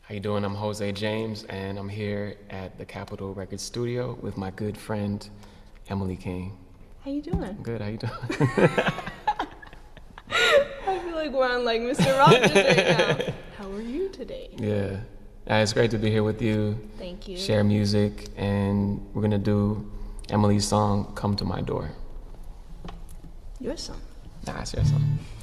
How you doing? I'm Jose James, and I'm here at the Capitol Records Studio with my good friend Emily King. How you doing? Good. How you doing? I feel like we're on like Mr. Rogers right now. How are you today? Yeah. It's great to be here with you. Thank you. Share music, and we're gonna do Emily's song "Come to My Door." Your song. Nah, it's your song.